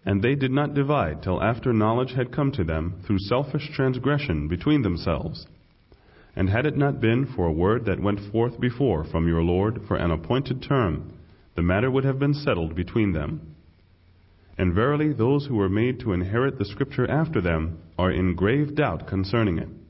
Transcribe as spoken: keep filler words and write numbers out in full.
And they did not divide till after knowledge had come to them through selfish transgression between themselves. And had it not been for a word that went forth before from your Lord for an appointed term, the matter would have been settled between them. And verily those who were made to inherit the Scripture after them are in grave doubt concerning it.